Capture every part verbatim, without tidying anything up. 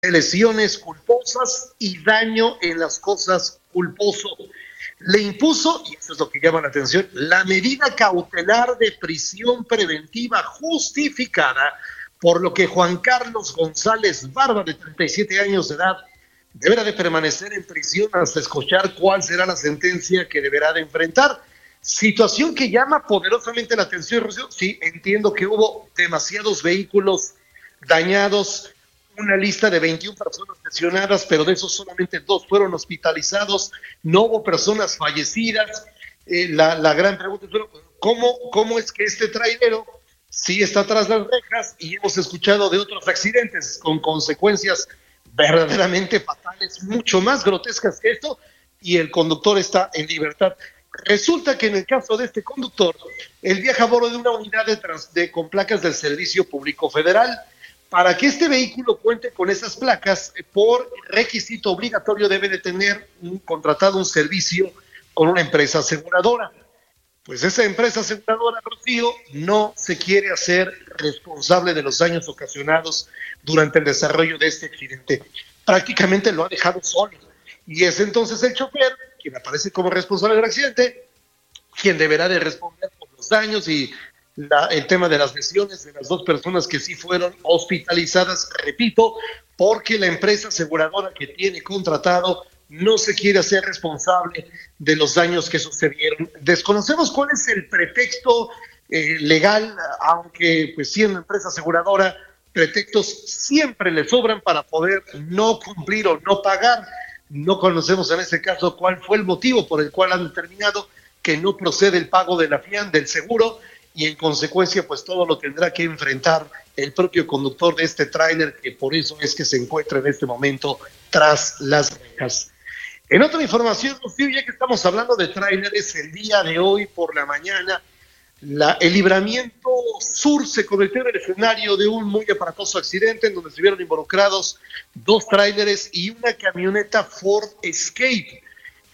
lesiones culposas y daño en las cosas culposo. Le impuso, y eso es lo que llama la atención, la medida cautelar de prisión preventiva justificada, por lo que Juan Carlos González Barba, de treinta y siete años de edad, deberá de permanecer en prisión hasta escuchar cuál será la sentencia que deberá de enfrentar. Situación que llama poderosamente la atención, Rocío. Sí, entiendo que hubo demasiados vehículos dañados, una lista de veintiuna personas lesionadas, pero de esos solamente dos fueron hospitalizados, no hubo personas fallecidas. Eh, la, la gran pregunta es, ¿cómo, ¿cómo es que este trailero sí está tras las rejas? Y hemos escuchado de otros accidentes con consecuencias verdaderamente fatales, mucho más grotescas que esto, y el conductor está en libertad. Resulta que en el caso de este conductor, él viaja a bordo de una unidad de, trans, de con placas del Servicio Público Federal. Para que este vehículo cuente con esas placas, por requisito obligatorio debe de tener un, contratado un servicio con una empresa aseguradora. Pues esa empresa aseguradora, Rocío, no se quiere hacer responsable de los daños ocasionados durante el desarrollo de este accidente. Prácticamente lo ha dejado solo. Y es entonces el chofer, quien aparece como responsable del accidente, quien deberá de responder por los daños y La, el tema de las lesiones de las dos personas que sí fueron hospitalizadas, repito, porque la empresa aseguradora que tiene contratado no se quiere hacer responsable de los daños que sucedieron. Desconocemos cuál es el pretexto eh, legal, aunque pues siendo empresa aseguradora, pretextos siempre le sobran para poder no cumplir o no pagar. No conocemos en este caso cuál fue el motivo por el cual han determinado que no procede el pago de la fianza del seguro, y en consecuencia pues todo lo tendrá que enfrentar el propio conductor de este tráiler, que por eso es que se encuentra en este momento tras las rejas. En otra información, ya que estamos hablando de tráileres, el día de hoy por la mañana, la, el Libramiento Sur se convirtió en el escenario de un muy aparatoso accidente en donde se vieron involucrados dos tráileres y una camioneta Ford Escape.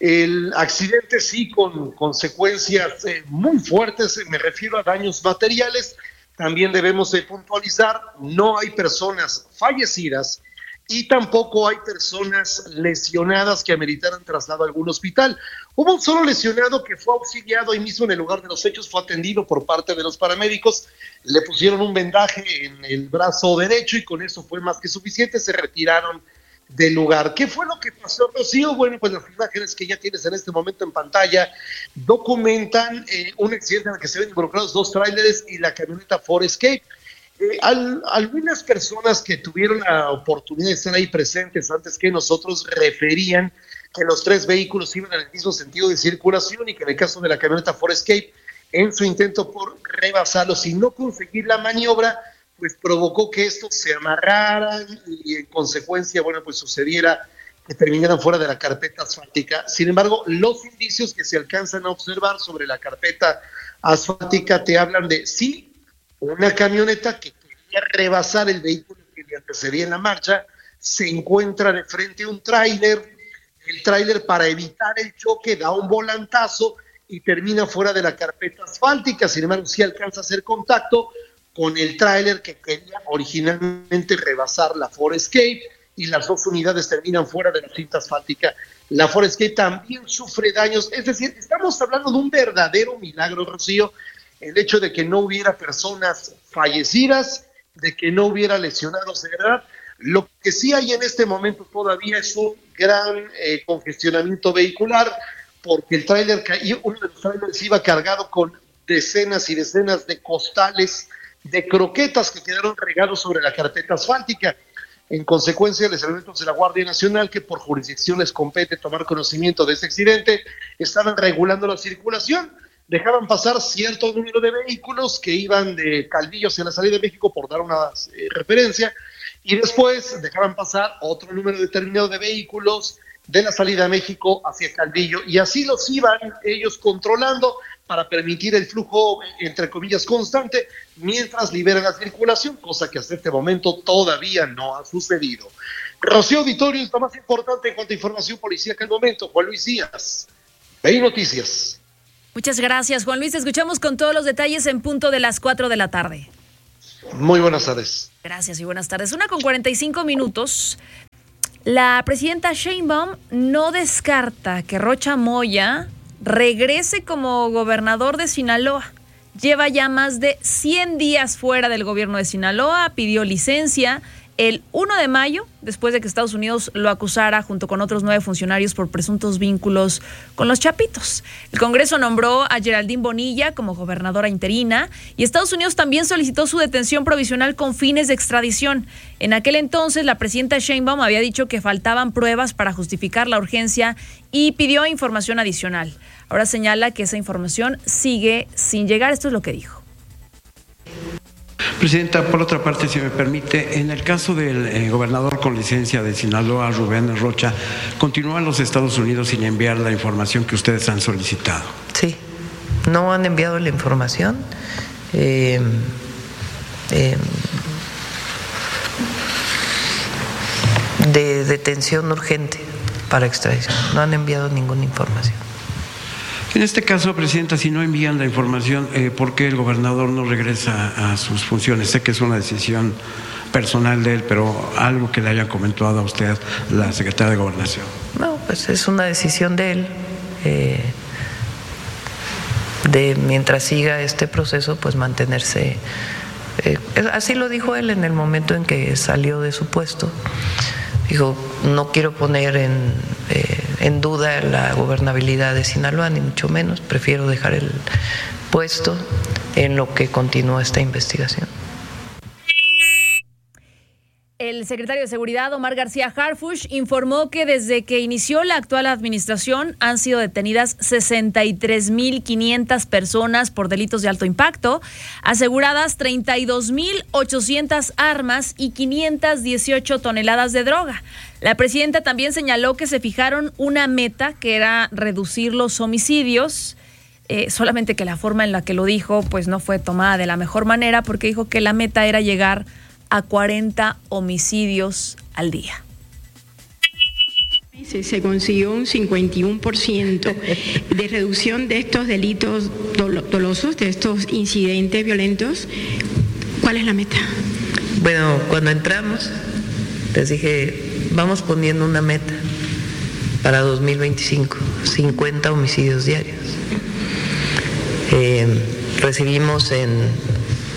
El accidente sí con consecuencias eh, muy fuertes, me refiero a daños materiales. También debemos de puntualizar, no hay personas fallecidas y tampoco hay personas lesionadas que ameritaran traslado a algún hospital. Hubo un solo lesionado que fue auxiliado ahí mismo en el lugar de los hechos, fue atendido por parte de los paramédicos, le pusieron un vendaje en el brazo derecho y con eso fue más que suficiente, se retiraron del lugar. ¿Qué fue lo que pasó, Rocío? Bueno, pues las imágenes que ya tienes en este momento en pantalla documentan eh, un accidente en el que se ven involucrados dos tráileres y la camioneta Ford Escape. Eh, al, algunas personas que tuvieron la oportunidad de estar ahí presentes antes que nosotros referían que los tres vehículos iban en el mismo sentido de circulación y que en el caso de la camioneta Ford Escape, en su intento por rebasarlos y no conseguir la maniobra, pues provocó que estos se amarraran y en consecuencia, bueno, pues sucediera que terminaran fuera de la carpeta asfáltica. Sin embargo, los indicios que se alcanzan a observar sobre la carpeta asfáltica te hablan de, sí, una camioneta que quería rebasar el vehículo que le antecedía en la marcha, se encuentra de frente a un tráiler, el tráiler para evitar el choque da un volantazo y termina fuera de la carpeta asfáltica. Sin embargo, sí alcanza a hacer contacto con el tráiler que quería originalmente rebasar la Ford Escape y las dos unidades terminan fuera de la cinta asfáltica. La Ford Escape también sufre daños, es decir, estamos hablando de un verdadero milagro, Rocío, el hecho de que no hubiera personas fallecidas, de que no hubiera lesionados de verdad. Lo que sí hay en este momento todavía es un gran eh, congestionamiento vehicular, porque el tráiler, uno de los tráileres iba cargado con decenas y decenas de costales de croquetas que quedaron regados sobre la carpeta asfáltica. En consecuencia, los elementos de la Guardia Nacional, que por jurisdicción les compete tomar conocimiento de este accidente, estaban regulando la circulación, dejaban pasar cierto número de vehículos que iban de Calvillo hacia la salida de México, por dar una eh, referencia, y después dejaban pasar otro número determinado de vehículos de la salida de México hacia Calvillo, y así los iban ellos controlando para permitir el flujo, entre comillas, constante, mientras liberan la circulación, cosa que hasta este momento todavía no ha sucedido. Rocío Auditorio, es lo más importante en cuanto a información policíaca al momento. Juan Luis Díaz, V I Noticias. Muchas gracias, Juan Luis. Te escuchamos con todos los detalles en punto de las cuatro de la tarde. Muy buenas tardes. Gracias y buenas tardes. Una con cuarenta y cinco minutos. La presidenta Sheinbaum no descarta que Rocha Moya regrese como gobernador de Sinaloa. Lleva ya más de cien días fuera del gobierno de Sinaloa, pidió licencia el primero de mayo, después de que Estados Unidos lo acusara junto con otros nueve funcionarios por presuntos vínculos con los Chapitos. El Congreso nombró a Geraldine Bonilla como gobernadora interina y Estados Unidos también solicitó su detención provisional con fines de extradición. En aquel entonces, la presidenta Sheinbaum había dicho que faltaban pruebas para justificar la urgencia y pidió información adicional. Ahora señala que esa información sigue sin llegar. Esto es lo que dijo. Presidenta, por otra parte, si me permite, en el caso del eh, gobernador con licencia de Sinaloa, Rubén Rocha, ¿continúan los Estados Unidos sin enviar la información que ustedes han solicitado? Sí, no han enviado la información eh, eh, de detención urgente para extradición. No han enviado ninguna información. En este caso, Presidenta, si no envían la información, eh, ¿por qué el gobernador no regresa a sus funciones? Sé que es una decisión personal de él, pero algo que le haya comentado a usted la secretaria de Gobernación. No, pues es una decisión de él. Eh, de mientras siga este proceso, pues mantenerse. Eh, así lo dijo él en el momento en que salió de su puesto. Dijo, no quiero poner en, eh, en duda la gobernabilidad de Sinaloa, ni mucho menos. Prefiero dejar el puesto en lo que continúa esta investigación. El secretario de Seguridad, Omar García Harfuch, informó que desde que inició la actual administración han sido detenidas sesenta y tres mil quinientas personas por delitos de alto impacto, aseguradas treinta y dos mil ochocientas armas y quinientas dieciocho toneladas de droga. La presidenta también señaló que se fijaron una meta que era reducir los homicidios, eh, solamente que la forma en la que lo dijo pues no fue tomada de la mejor manera, porque dijo que la meta era llegar a cuarenta homicidios al día. Se consiguió un cincuenta y uno por ciento de reducción de estos delitos dolosos, de estos incidentes violentos. ¿Cuál es la meta? Bueno, cuando entramos, les dije, vamos poniendo una meta para dos mil veinticinco, cincuenta homicidios diarios. Eh, recibimos en...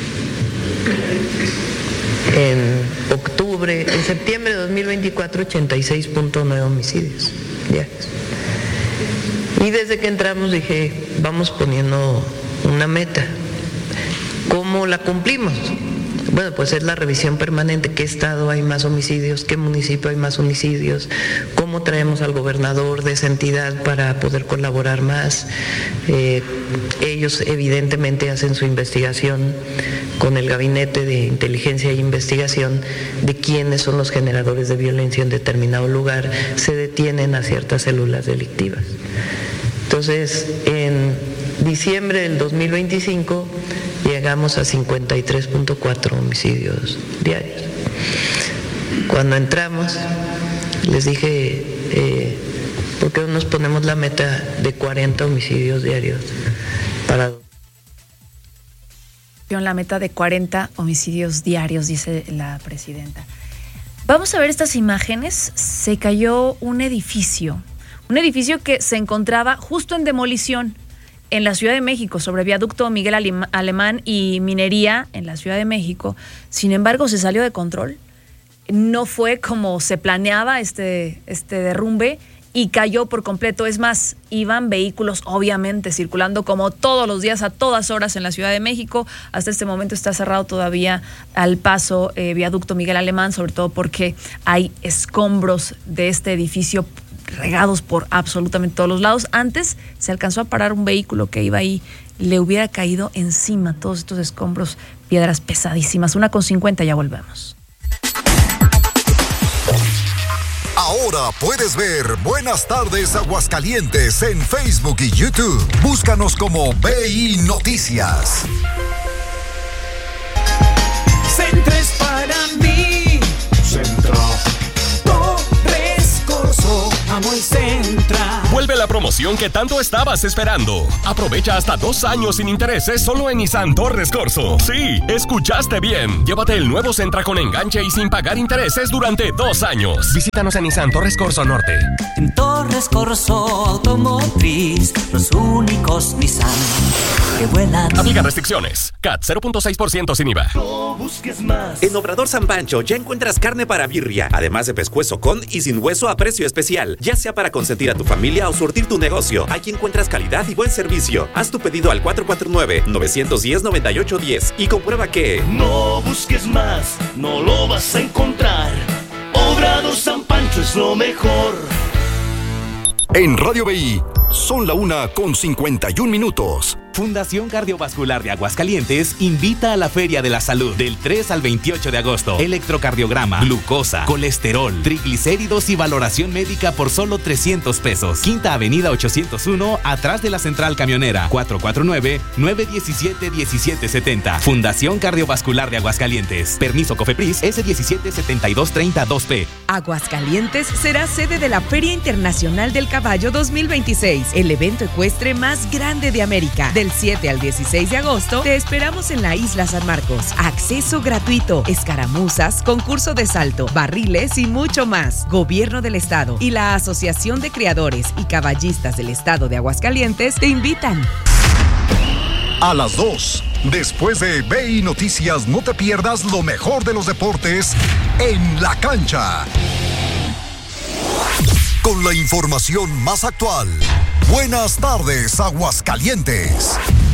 En octubre, en septiembre de dos mil veinticuatro, ochenta y seis punto nueve homicidios diarios. Y desde que entramos dije, vamos poniendo una meta. ¿Cómo la cumplimos? Bueno, pues es la revisión permanente. ¿Qué estado hay más homicidios? ¿Qué municipio hay más homicidios? ¿Cómo traemos al gobernador de esa entidad para poder colaborar más? Eh, ellos evidentemente hacen su investigación con el Gabinete de Inteligencia e Investigación de quiénes son los generadores de violencia en determinado lugar. Se detienen a ciertas células delictivas. Entonces, en diciembre del dos mil veinticinco llegamos a cincuenta y tres punto cuatro homicidios diarios. Cuando entramos, les dije, eh, ¿por qué no nos ponemos la meta de cuarenta homicidios diarios? Para la meta de cuarenta homicidios diarios, dice la presidenta. Vamos a ver estas imágenes. Se cayó un edificio, un edificio que se encontraba justo en demolición en la Ciudad de México, sobre viaducto Miguel Alemán y minería en la Ciudad de México. Sin embargo, se salió de control. No fue como se planeaba este, este derrumbe y cayó por completo. Es más, iban vehículos obviamente circulando como todos los días a todas horas en la Ciudad de México. Hasta este momento está cerrado todavía al paso eh, viaducto Miguel Alemán, sobre todo porque hay escombros de este edificio regados por absolutamente todos los lados. Antes se alcanzó a parar un vehículo que iba ahí, le hubiera caído encima todos estos escombros, piedras pesadísimas. Una con cincuenta, ya volvemos. Ahora puedes ver Buenas Tardes Aguascalientes en Facebook y YouTube. Búscanos como B I Noticias. Centro es para mí. Centro. Torres Corso, amo el Centra. Vuelve Vive la promoción que tanto estabas esperando. Aprovecha hasta dos años sin intereses solo en Nissan Torres Corzo. Sí, escuchaste bien. Llévate el nuevo Sentra con enganche y sin pagar intereses durante dos años. Visítanos en Nissan Torres Corzo Norte. En Torres Corzo Automotriz, los únicos Nissan que vuelan. Aplica restricciones. C A T cero punto seis por ciento sin I V A. No busques más. En Obrador San Pancho ya encuentras carne para birria, además de pescuezo con y sin hueso a precio especial, ya sea para consentir a tu familia o surtir tu negocio. Aquí encuentras calidad y buen servicio. Haz tu pedido al cuatro cuatro nueve, nueve uno cero, nueve ocho uno cero y comprueba que no busques más, no lo vas a encontrar. Obrador San Pancho es lo mejor. En Radio B I, son la una con cincuenta y un minutos. Fundación Cardiovascular de Aguascalientes invita a la Feria de la Salud del tres al veintiocho de agosto. Electrocardiograma, glucosa, colesterol, triglicéridos y valoración médica por solo trescientos pesos. Quinta Avenida ochocientos uno, atrás de la Central Camionera. cuatro cuatro nueve, nueve uno siete, uno siete siete cero. Fundación Cardiovascular de Aguascalientes. Permiso COFEPRIS S diecisiete setenta y dos treinta dos P. Aguascalientes será sede de la Feria Internacional del Caballo dos mil veintiséis, el evento ecuestre más grande de América. Del siete al dieciséis de agosto te esperamos en la Isla San Marcos. Acceso gratuito, escaramuzas, concurso de salto, barriles y mucho más. Gobierno del Estado y la Asociación de Criadores y Caballistas del Estado de Aguascalientes te invitan. A las dos, después de B I Noticias, no te pierdas lo mejor de los deportes en la cancha. Con la información más actual. Buenas tardes, Aguascalientes.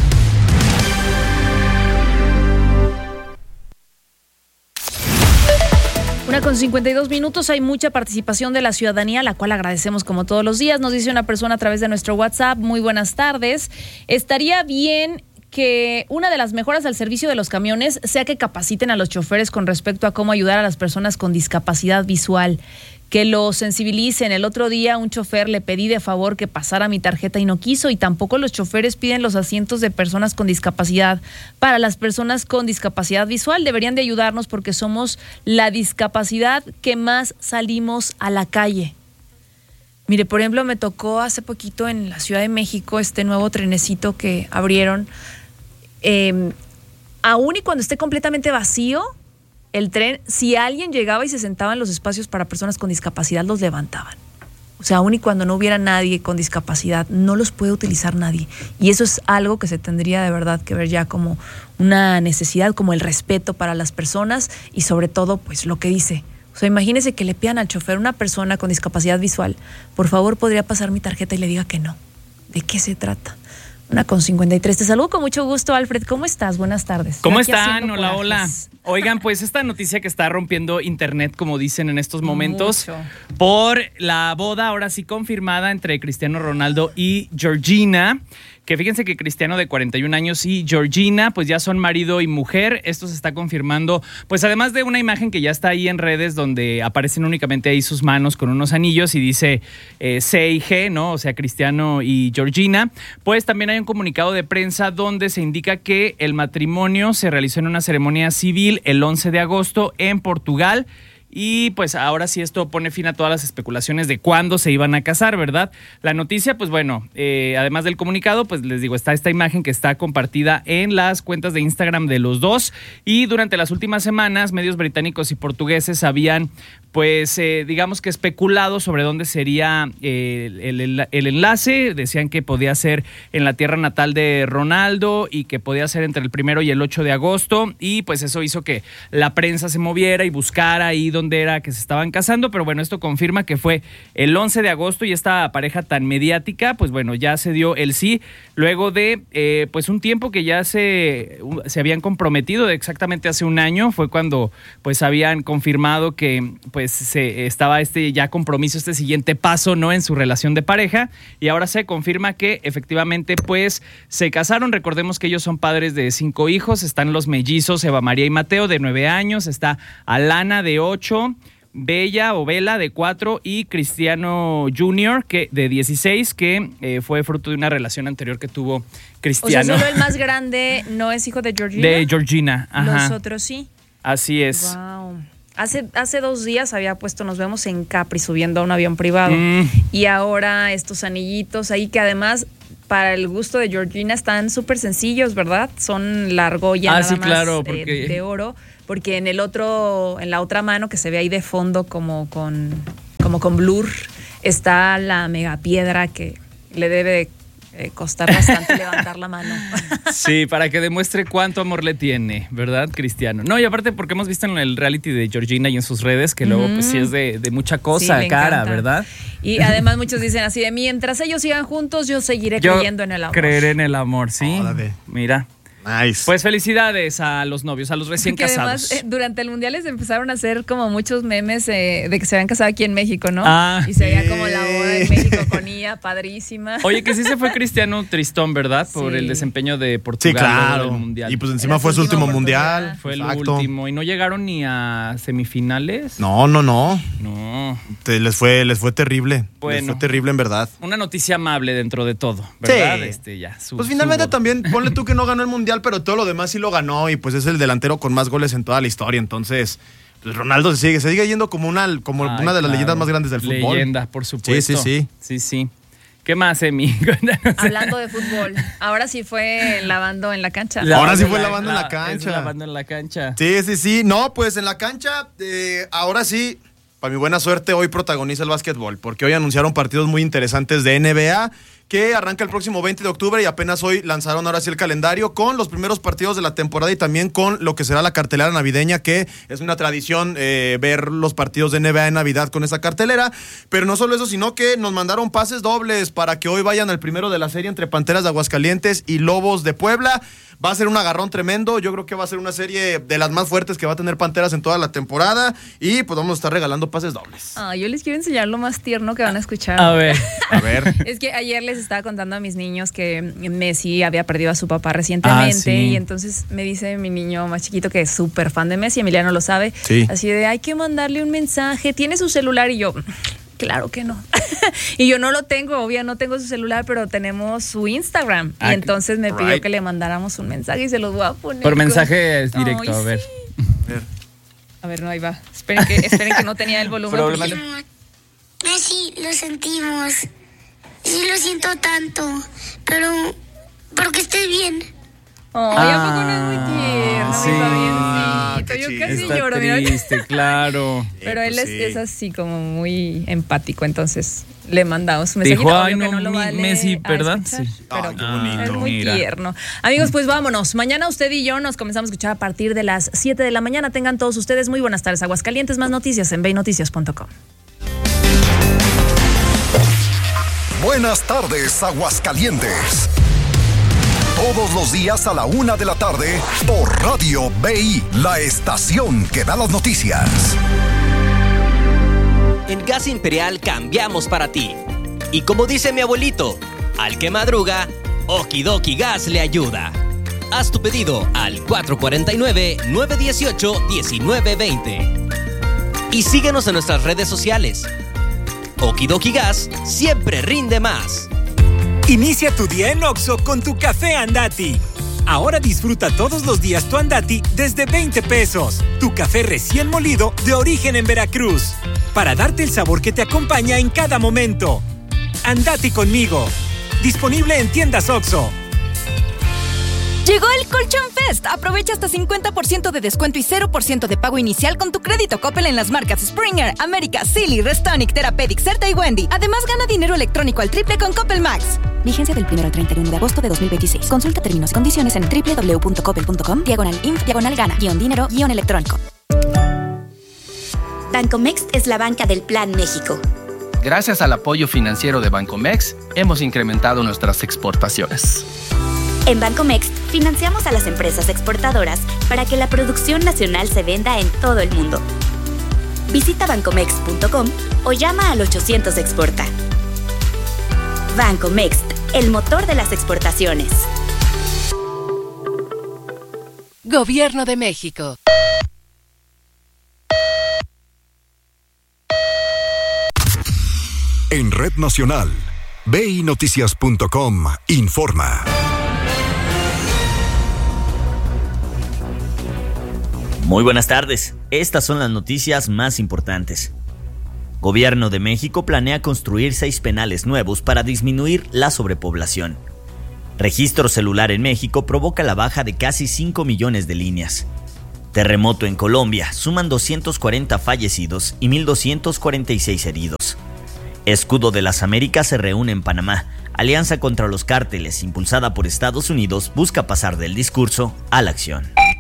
Una con cincuenta y dos minutos, hay mucha participación de la ciudadanía, la cual agradecemos como todos los días. Nos dice una persona a través de nuestro WhatsApp: muy buenas tardes. Estaría bien que una de las mejoras al servicio de los camiones sea que capaciten a los choferes con respecto a cómo ayudar a las personas con discapacidad visual, que lo sensibilicen. El otro día un chofer le pedí de favor que pasara mi tarjeta y no quiso, y tampoco los choferes piden los asientos de personas con discapacidad para las personas con discapacidad visual. Deberían de ayudarnos porque somos la discapacidad que más salimos a la calle. Mire, por ejemplo, me tocó hace poquito en la Ciudad de México este nuevo trenecito que abrieron. Eh, aún y cuando esté completamente vacío el tren, si alguien llegaba y se sentaba en los espacios para personas con discapacidad, los levantaban. O sea, aún y cuando no hubiera nadie con discapacidad, no los puede utilizar nadie. Y eso es algo que se tendría de verdad que ver ya como una necesidad, como el respeto para las personas y sobre todo, pues lo que dice. O sea, imagínese que le pidan al chofer, una persona con discapacidad visual, por favor, ¿podría pasar mi tarjeta? Y le diga que no. ¿De qué se trata? Una con cincuenta y tres. Te saludo con mucho gusto, Alfred. ¿Cómo estás? Buenas tardes. ¿Cómo están? Hola, hola. Oigan, pues esta noticia que está rompiendo internet, como dicen en estos momentos, mucho. Por la boda ahora sí confirmada entre Cristiano Ronaldo y Georgina. Que fíjense que Cristiano, de cuarenta y un años, y Georgina pues ya son marido y mujer. Esto se está confirmando, pues además de una imagen que ya está ahí en redes donde aparecen únicamente ahí sus manos con unos anillos y dice eh, C y G, ¿no? O sea, Cristiano y Georgina. Pues también hay un comunicado de prensa donde se indica que el matrimonio se realizó en una ceremonia civil el once de agosto en Portugal. Y pues ahora sí esto pone fin a todas las especulaciones de cuándo se iban a casar, ¿verdad? La noticia, pues bueno, eh, además del comunicado, pues les digo, está esta imagen que está compartida en las cuentas de Instagram de los dos. Y durante las últimas semanas, medios británicos y portugueses habían, pues, eh, digamos que especulado sobre dónde sería eh, el, el, el enlace. Decían que podía ser en la tierra natal de Ronaldo y que podía ser entre el primero y el ocho de agosto. Y pues eso hizo que la prensa se moviera y buscara ahí donde era que se estaban casando, pero bueno, esto confirma que fue el once de agosto y esta pareja tan mediática, pues bueno, ya se dio el sí, luego de eh, pues un tiempo que ya se, se habían comprometido, exactamente hace un año, fue cuando pues habían confirmado que pues se estaba este ya compromiso, este siguiente paso, ¿no? En su relación de pareja, y ahora se confirma que efectivamente pues se casaron. Recordemos que ellos son padres de cinco hijos, están los mellizos Eva María y Mateo de nueve años, está Alana de ocho, Bella o Vela de cuatro y Cristiano Junior que de dieciséis, que eh, fue fruto de una relación anterior que tuvo Cristiano. O sea, solo el más grande no es hijo de Georgina. De Georgina, ajá. Los otros sí. Así es. Wow. Hace, hace dos días había puesto nos vemos en Capri subiendo a un avión privado. Mm. Y ahora estos anillitos ahí que además para el gusto de Georgina están súper sencillos, ¿verdad? Son la argolla ah, nada sí, más claro, eh, porque... de oro. Porque en el otro, en la otra mano que se ve ahí de fondo como con, como con blur, está la megapiedra que le debe Eh, costar bastante levantar la mano. Sí, para que demuestre cuánto amor le tiene, ¿verdad, Cristiano? No, y aparte porque hemos visto en el reality de Georgina y en sus redes que luego mm. pues sí es de, de mucha cosa, sí, cara, encanta. ¿Verdad? Y además muchos dicen así de mientras ellos sigan juntos, yo seguiré yo creyendo en el amor. Creeré en el amor, sí. Órale. Mira. Nice. Pues felicidades a los novios, a los recién Porque casados. Además, eh, durante el mundial les empezaron a hacer como muchos memes eh, de que se habían casado aquí en México, ¿no? Ah, y se veía como la boda en México con ella, padrísima. Oye, que sí se fue Cristiano tristón, ¿verdad? Por sí. el desempeño de Portugal. Sí, claro. Del mundial. Y pues encima fue su último mundial. Fue Exacto. el último. ¿Y no llegaron ni a semifinales? No, no, no. No. Te, les fue, les fue terrible. Bueno, les fue terrible en verdad. Una noticia amable dentro de todo, ¿verdad? Sí. Este, ya, su, pues finalmente también, ponle tú que no ganó el mundial, pero todo lo demás sí lo ganó y pues es el delantero con más goles en toda la historia. Entonces, pues Ronaldo se sigue, se sigue yendo como una, como Ay, una de las claro. leyendas más grandes del fútbol. Leyenda, por supuesto. Sí, sí, sí. Sí, sí. ¿Qué más, Emi? Hablando de fútbol, ahora sí fue lavando en la cancha. La, ahora sí fue la, lavando la, en la cancha. Lavando en la cancha. Sí, sí, sí. No, pues en la cancha, eh, ahora sí, para mi buena suerte, hoy protagoniza el básquetbol, porque hoy anunciaron partidos muy interesantes de N B A, que arranca el próximo veinte de octubre y apenas hoy lanzaron ahora sí el calendario con los primeros partidos de la temporada y también con lo que será la cartelera navideña, que es una tradición eh, ver los partidos de N B A en Navidad con esa cartelera. Pero no solo eso, sino que nos mandaron pases dobles para que hoy vayan al primero de la serie entre Panteras de Aguascalientes y Lobos de Puebla. Va a ser un agarrón tremendo, yo creo que va a ser una serie de las más fuertes que va a tener Panteras en toda la temporada y pues vamos a estar regalando pases dobles. Ah, yo les quiero enseñar lo más tierno que van a escuchar. A ver, a ver. Es que ayer les estaba contando a mis niños que Messi había perdido a su papá recientemente. Ah, sí. Y entonces me dice mi niño más chiquito que es súper fan de Messi, Emiliano lo sabe, sí. Así de hay que mandarle un mensaje, ¿tiene su celular? Y yo... Claro que no. Y yo no lo tengo, obvio, no tengo su celular, pero tenemos su Instagram. Ah, y entonces me pidió right. que le mandáramos un mensaje y se los voy a poner. Por mensaje es directo, Ay, a ver. Sí. A ver, no, ahí va. Esperen que, esperen que no tenía el volumen. Porque... Messi, lo sentimos. Sí lo siento tanto, pero, pero que estés bien. Oh, ah, ¿a poco no es muy tierno? Sí. Está biencito. Yo casi está lloro. Triste, claro. Pero eh, él pues es, sí. es así como muy empático, entonces le mandamos un mensaje. Dijo, ay, no, no lo vale Messi, ¿verdad? Sí. Pero ay, qué bonito. Es muy Mira. tierno. Amigos, pues vámonos. Mañana usted y yo nos comenzamos a escuchar a partir de las siete de la mañana. Tengan todos ustedes muy buenas tardes. Aguascalientes, más noticias en veinoticias punto com. Buenas tardes, Aguascalientes. Todos los días a la una de la tarde por Radio B I, la estación que da las noticias. En Gas Imperial cambiamos para ti. Y como dice mi abuelito, al que madruga, Okidoki Gas le ayuda. Haz tu pedido al cuatro cuatro nueve, nueve uno ocho, uno nueve dos cero. Y síguenos en nuestras redes sociales. Okidoki Gas siempre rinde más. Inicia tu día en Oxxo con tu café Andati. Ahora disfruta todos los días tu Andati desde veinte pesos. Tu café recién molido de origen en Veracruz. Para darte el sabor que te acompaña en cada momento. Andati conmigo. Disponible en tiendas Oxxo. Llegó el Colchón Fest. Aprovecha hasta cincuenta por ciento de descuento y cero por ciento de pago inicial con tu crédito Coppel en las marcas Springer, América, Silly, Restonic, Therapeutic, Certa y Wendy. Además, gana dinero electrónico al triple con Coppel Max. Vigencia del primero al treinta y uno de agosto de dos mil veintiséis. Consulta términos y condiciones en doble u doble u doble u punto coppel punto com, diagonal inf, diagonal gana, guión dinero, guión electrónico. Bancomext es la banca del Plan México. Gracias al apoyo financiero de Bancomext, hemos incrementado nuestras exportaciones. En Bancomext, financiamos a las empresas exportadoras para que la producción nacional se venda en todo el mundo. Visita bancomext punto com o llama al ochocientos exporta. Bancomext, el motor de las exportaciones. Gobierno de México. En Red Nacional, B I noticias punto com informa. Muy buenas tardes. Estas son las noticias más importantes. Gobierno de México planea construir seis penales nuevos para disminuir la sobrepoblación. Registro celular en México provoca la baja de casi cinco millones de líneas. Terremoto en Colombia, suman doscientos cuarenta fallecidos y mil doscientos cuarenta y seis heridos. Escudo de las Américas se reúne en Panamá. Alianza contra los cárteles, impulsada por Estados Unidos, busca pasar del discurso a la acción.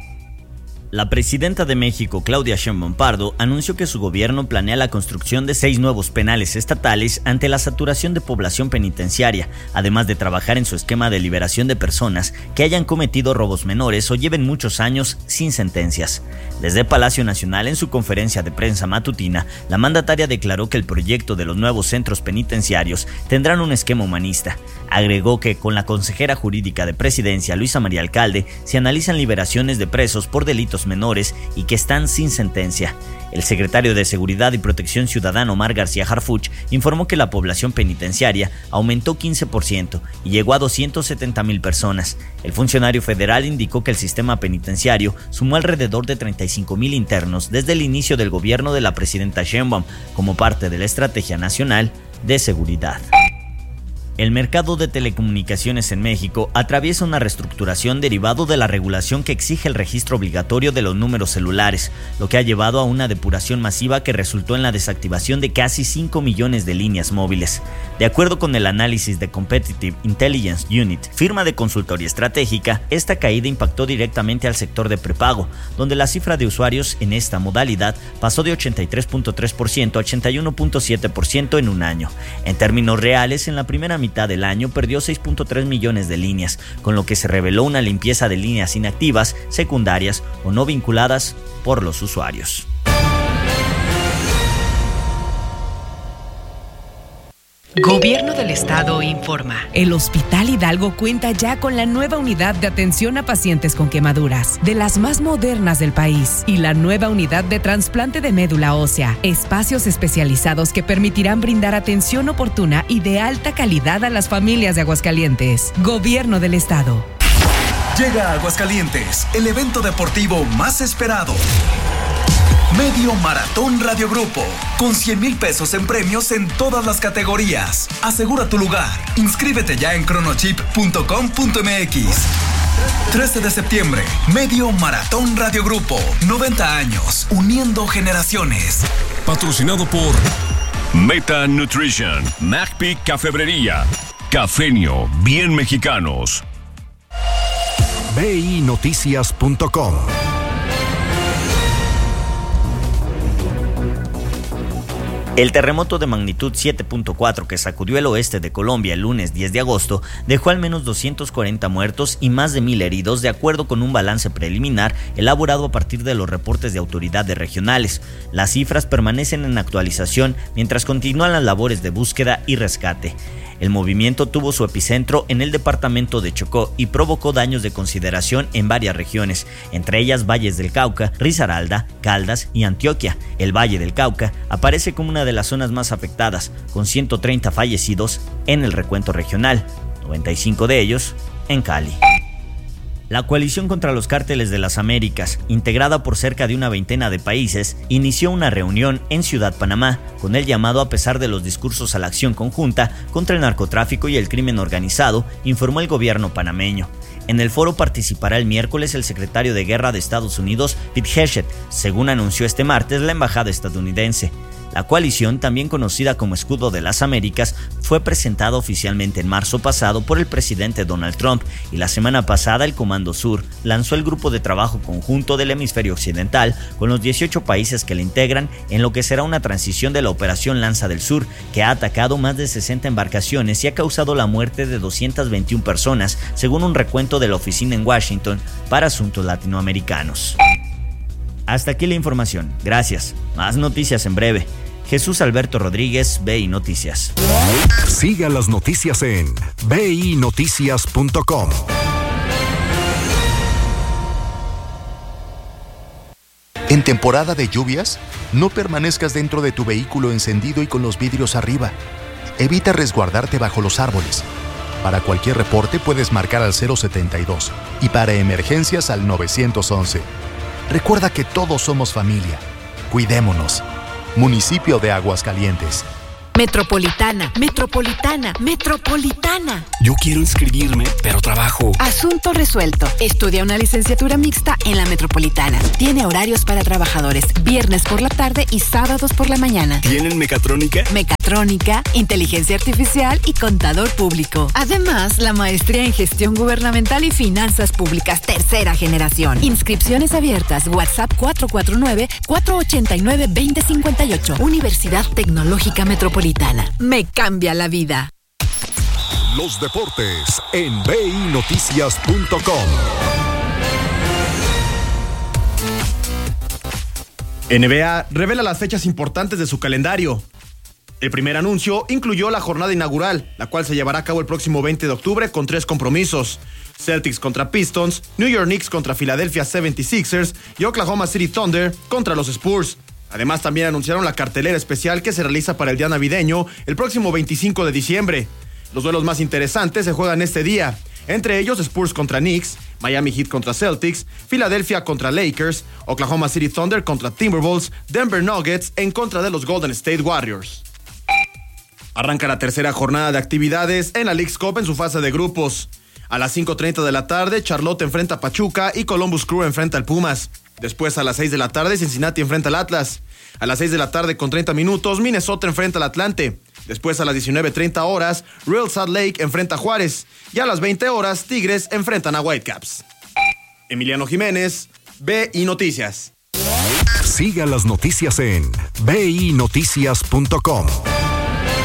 La presidenta de México, Claudia Sheinbaum Pardo, anunció que su gobierno planea la construcción de seis nuevos penales estatales ante la saturación de población penitenciaria, además de trabajar en su esquema de liberación de personas que hayan cometido robos menores o lleven muchos años sin sentencias. Desde Palacio Nacional, en su conferencia de prensa matutina, la mandataria declaró que el proyecto de los nuevos centros penitenciarios tendrán un esquema humanista. Agregó que con la consejera jurídica de Presidencia, Luisa María Alcalde, se analizan liberaciones de presos por delitos menores y que están sin sentencia. El secretario de Seguridad y Protección Ciudadana, Omar García Harfuch, informó que la población penitenciaria aumentó quince por ciento y llegó a doscientos setenta mil personas. El funcionario federal indicó que el sistema penitenciario sumó alrededor de treinta y cinco mil internos desde el inicio del gobierno de la presidenta Sheinbaum como parte de la Estrategia Nacional de Seguridad. El mercado de telecomunicaciones en México atraviesa una reestructuración derivado de la regulación que exige el registro obligatorio de los números celulares, lo que ha llevado a una depuración masiva que resultó en la desactivación de casi cinco millones de líneas móviles. De acuerdo con el análisis de Competitive Intelligence Unit, firma de consultoría estratégica, esta caída impactó directamente al sector de prepago, donde la cifra de usuarios en esta modalidad pasó de ochenta y tres punto tres por ciento a ochenta y uno punto siete por ciento en un año. En términos reales, en la primera mitad mitad del año perdió seis punto tres millones de líneas, con lo que se reveló una limpieza de líneas inactivas, secundarias o no vinculadas por los usuarios. Gobierno del Estado informa. El Hospital Hidalgo cuenta ya con la nueva unidad de atención a pacientes con quemaduras, de las más modernas del país, y la nueva unidad de trasplante de médula ósea, espacios especializados que permitirán brindar atención oportuna y de alta calidad a las familias de Aguascalientes. Gobierno del Estado. Llega a Aguascalientes, el evento deportivo más esperado. Medio Maratón Radio Grupo, con cien mil pesos en premios en todas las categorías. Asegura tu lugar. Inscríbete ya en cronochip punto com punto m x. trece de septiembre, Medio Maratón Radio Grupo, noventa años, uniendo generaciones. Patrocinado por Meta Nutrition, McPeak Cafebrería, Cafenio, bien mexicanos. B I Noticias punto com. El terremoto de magnitud siete punto cuatro que sacudió el oeste de Colombia el lunes diez de agosto dejó al menos doscientos cuarenta muertos y más de mil heridos, de acuerdo con un balance preliminar elaborado a partir de los reportes de autoridades regionales. Las cifras permanecen en actualización mientras continúan las labores de búsqueda y rescate. El movimiento tuvo su epicentro en el departamento de Chocó y provocó daños de consideración en varias regiones, entre ellas Valles del Cauca, Risaralda, Caldas y Antioquia. El Valle del Cauca aparece como una de las zonas más afectadas, con ciento treinta fallecidos en el recuento regional, noventa y cinco de ellos en Cali. La coalición contra los cárteles de las Américas, integrada por cerca de una veintena de países, inició una reunión en Ciudad Panamá con el llamado a pesar de los discursos a la acción conjunta contra el narcotráfico y el crimen organizado, informó el gobierno panameño. En el foro participará el miércoles el secretario de Guerra de Estados Unidos, Pete Hegseth, según anunció este martes la embajada estadounidense. La coalición, también conocida como Escudo de las Américas, fue presentada oficialmente en marzo pasado por el presidente Donald Trump, y la semana pasada el Comando Sur lanzó el grupo de trabajo conjunto del hemisferio occidental con los dieciocho países que le integran en lo que será una transición de la Operación Lanza del Sur, que ha atacado más de sesenta embarcaciones y ha causado la muerte de doscientas veintiuna personas, según un recuento de la oficina en Washington para asuntos latinoamericanos. Hasta aquí la información. Gracias. Más noticias en breve. Jesús Alberto Rodríguez, B I Noticias. Siga las noticias en B I Noticias punto com. En temporada de lluvias, no permanezcas dentro de tu vehículo encendido y con los vidrios arriba. Evita resguardarte bajo los árboles. Para cualquier reporte puedes marcar al cero setenta y dos y para emergencias al nueve once. Recuerda que todos somos familia. Cuidémonos. Municipio de Aguascalientes. Metropolitana, Metropolitana, Metropolitana. Yo quiero inscribirme, pero trabajo. Asunto resuelto. Estudia una licenciatura mixta en la Metropolitana. Tiene horarios para trabajadores, viernes por la tarde y sábados por la mañana. ¿Tienen mecatrónica? Mecatrónica, inteligencia artificial y contador público. Además, la maestría en gestión gubernamental y finanzas públicas, tercera generación. Inscripciones abiertas. WhatsApp cuatro cuatro nueve, cuatro ocho nueve, dos cero cinco ocho. Universidad Tecnológica Metropolitana. Me cambia la vida. Los deportes en b i noticias punto com. N B A revela las fechas importantes de su calendario. El primer anuncio incluyó la jornada inaugural, la cual se llevará a cabo el próximo veinte de octubre con tres compromisos: Celtics contra Pistons, New York Knicks contra Philadelphia setenta y seis ers y Oklahoma City Thunder contra los Spurs. Además, también anunciaron la cartelera especial que se realiza para el día navideño el próximo veinticinco de diciembre. Los duelos más interesantes se juegan este día, entre ellos Spurs contra Knicks, Miami Heat contra Celtics, Philadelphia contra Lakers, Oklahoma City Thunder contra Timberwolves, Denver Nuggets en contra de los Golden State Warriors. Arranca la tercera jornada de actividades en la Leagues Cup en su fase de grupos. A las cinco treinta de la tarde, Charlotte enfrenta a Pachuca y Columbus Crew enfrenta al Pumas. Después, a las seis de la tarde, Cincinnati enfrenta al Atlas. A las seis de la tarde con treinta minutos, Minnesota enfrenta al Atlante. Después, a las diecinueve treinta horas, Real Salt Lake enfrenta a Juárez. Y a las veinte horas, Tigres enfrentan a Whitecaps. Emiliano Jiménez, B I Noticias. Siga las noticias en b i noticias punto com.